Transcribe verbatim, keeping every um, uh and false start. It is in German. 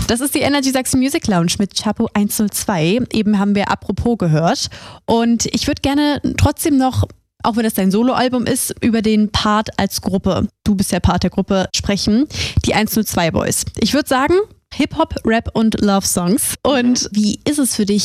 Das ist die Energy Sachsen Music Lounge mit Chapo hundertzwei. Eben haben wir Apropos gehört. Und ich würde gerne trotzdem noch, auch wenn das dein Soloalbum ist, über den Part als Gruppe, du bist ja Part der Gruppe, sprechen. Die hundertzwei Boys. Ich würde sagen, Hip-Hop, Rap und Love-Songs. Und wie ist es für dich,